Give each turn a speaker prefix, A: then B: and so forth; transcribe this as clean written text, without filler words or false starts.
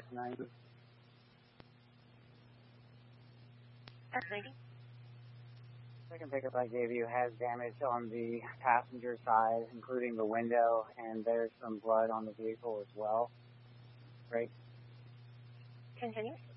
A: 90.
B: Thank you.
A: Second pickup I gave you has damage on the passenger side, including the window, and there's some blood on the vehicle as well. Right.
B: Continue.